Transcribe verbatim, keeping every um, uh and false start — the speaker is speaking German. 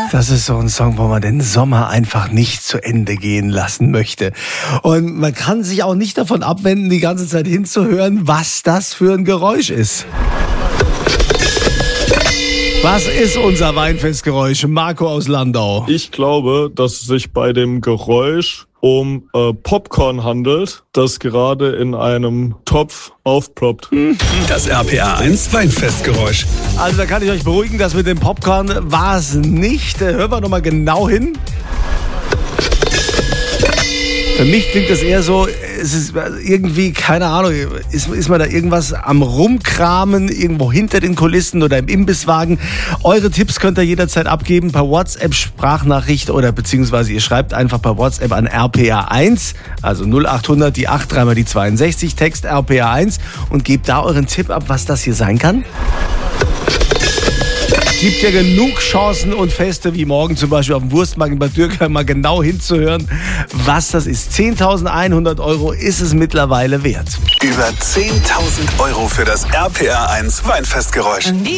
Das ist so ein Song, wo man den Sommer einfach nicht zu Ende gehen lassen möchte. Und man kann sich auch nicht davon abwenden, die ganze Zeit hinzuhören, was das für ein Geräusch ist. Was ist unser Weinfestgeräusch? Marco aus Landau. Ich glaube, dass es sich bei dem Geräusch um äh, Popcorn handelt, das gerade in einem Topf aufploppt. Das R P R eins Weinfestgeräusch. Also da kann ich euch beruhigen, das mit dem Popcorn war es nicht. Hören wir nochmal genau hin. Für mich klingt das eher so, es ist irgendwie, keine Ahnung, ist, ist man da irgendwas am Rumkramen, irgendwo hinter den Kulissen oder im Imbisswagen. Eure Tipps könnt ihr jederzeit abgeben per WhatsApp-Sprachnachricht oder beziehungsweise ihr schreibt einfach per WhatsApp an R P R eins, also null acht hundert, die acht, dreimal die zweiundsechzig, Text R P R eins und gebt da euren Tipp ab, was das hier sein kann. Gibt ja genug Chancen und Feste wie morgen zum Beispiel auf dem Wurstmarkt in Bad Dürkheim mal genau hinzuhören, was das ist. zehntausendeinhundert Euro ist es mittlerweile wert. Über zehntausend Euro für das R P R eins Weinfestgeräusch.